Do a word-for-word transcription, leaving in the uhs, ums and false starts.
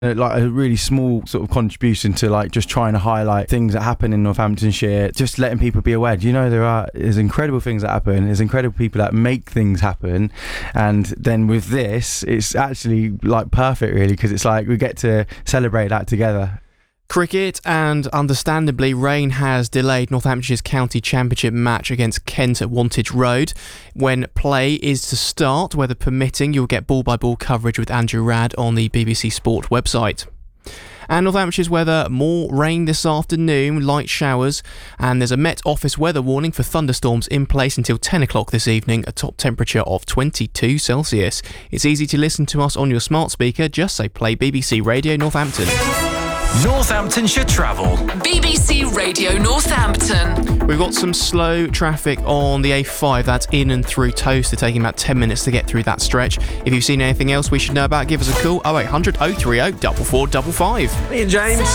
like a really small sort of contribution to like just trying to highlight things that happen in Northamptonshire, just letting people be aware. Do you know there are there's incredible things that happen, there's incredible people that make things happen, and then with this it's actually like perfect really, because it's like we get to celebrate that together. Cricket, and understandably rain has delayed Northamptonshire's county championship match against Kent at Wantage Road. When play is to start, weather permitting, you'll get ball-by-ball coverage with Andrew Radd on the B B C Sport website. And Northamptonshire weather, more rain this afternoon, light showers, and there's a Met Office weather warning for thunderstorms in place until ten o'clock this evening, a top temperature of twenty-two Celsius. It's easy to listen to us on your smart speaker, just say play B B C Radio Northampton. Northamptonshire Travel. B B C Radio Northampton. We've got some slow traffic on the A five, that's in and through Towcester, taking about ten minutes to get through that stretch. If you've seen anything else we should know about, give us a call, oh eight hundred oh three oh four four five five. Me and James.